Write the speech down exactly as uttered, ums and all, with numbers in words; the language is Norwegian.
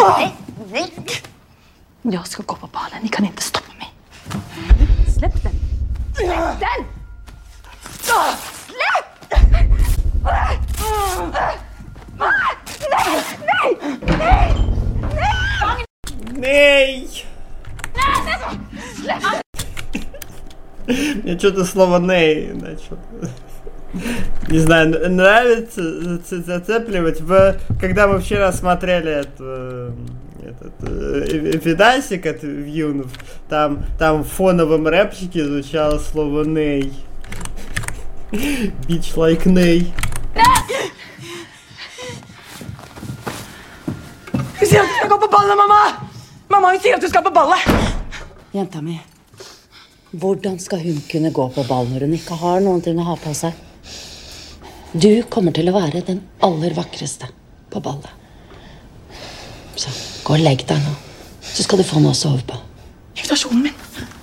Nej, nej. Jag ska gå på ballen. Ni kan inte stoppa mig. Släpp den. Släpp den! Släpp! Nej! Nej! Nej! Nej! Släpp! Мне что-то слово «ней» начал. Не знаю, нравится зацепливать. В... Когда мы вчера смотрели эту, этот э, видасик от Вьюнов, там, там в фоновом рэпчике звучало слово «ней». Bitch like «ней». Du sier at du skal gå på ballet, mamma! Mamma, hun sier at du skal på ballet! Jenta mi, hvordan skal hun kunne gå på ball når hun ikke har noen ting å ha på seg? Du kommer til å være den aller vakreste på ballet. Så gå og legg deg nå, så skal du få noe å sove på. Invitasjonen min.